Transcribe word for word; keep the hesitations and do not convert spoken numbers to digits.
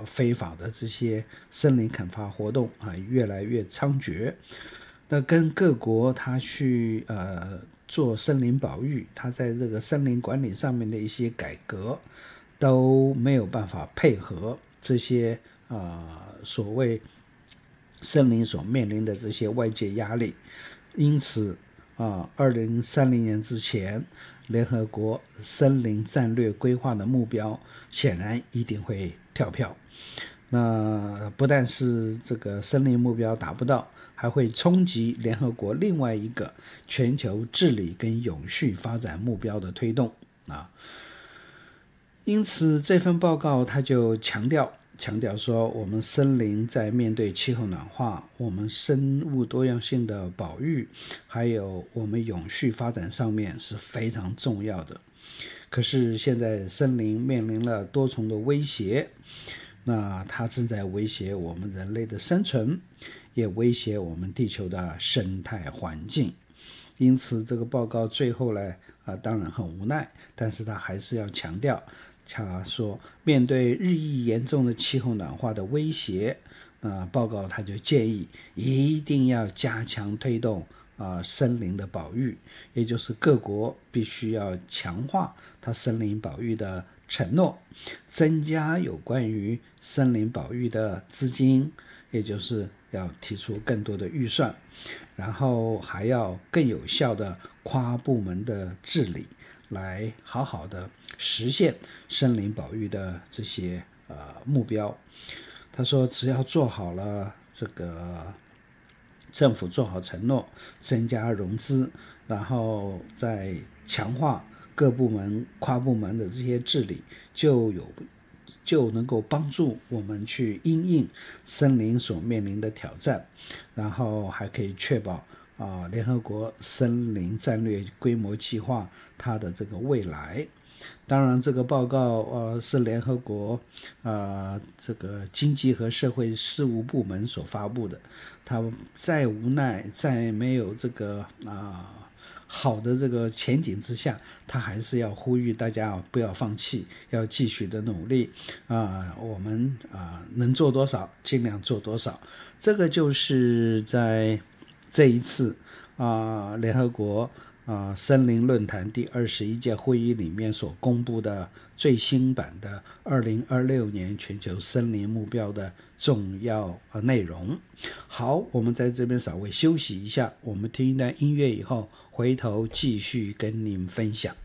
非法的这些森林砍伐活动啊越来越猖獗。那跟各国他去呃做森林保育，他在这个森林管理上面的一些改革都没有办法配合这些呃所谓森林所面临的这些外界压力，因此啊，二零三零年之前，联合国森林战略规划的目标显然一定会跳票。那不但是这个森林目标达不到，还会冲击联合国另外一个全球治理跟永续发展目标的推动啊。因此这份报告它就强调强调说，我们森林在面对气候暖化，我们生物多样性的保育，还有我们永续发展上面是非常重要的。可是现在森林面临了多重的威胁，那它正在威胁我们人类的生存，也威胁我们地球的生态环境。因此这个报告最后呢，啊，当然很无奈，但是他还是要强调，他说面对日益严重的气候暖化的威胁，那报告他就建议一定要加强推动啊、呃、森林的保育，也就是各国必须要强化它森林保育的承诺，增加有关于森林保育的资金，也就是要提出更多的预算，然后还要更有效的跨部门的治理，来好好的实现森林保育的这些呃目标。他说，只要做好了这个政府做好承诺，增加融资，然后再强化各部门跨部门的这些治理，就有就能够帮助我们去因应森林所面临的挑战，然后还可以确保啊联合国森林战略规模计划它的这个未来。当然这个报告呃是联合国呃这个经济和社会事务部门所发布的，他再无奈再没有这个啊、呃、好的这个前景之下，他还是要呼吁大家不要放弃，要继续的努力啊、呃、我们啊、呃、能做多少尽量做多少。这个就是在这一次啊、呃、联合国啊、呃，森林论坛第二十一届会议里面所公布的最新版的二零二六年全球森林目标的重要内容。好，我们在这边稍微休息一下，我们听一段音乐以后，回头继续跟您分享。